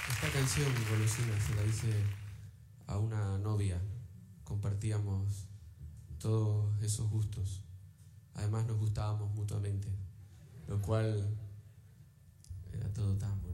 Esta canción, Golosina, se la hice a una novia. Compartíamos todos esos gustos. Además nos gustábamos mutuamente, lo cual era todo tan bonito.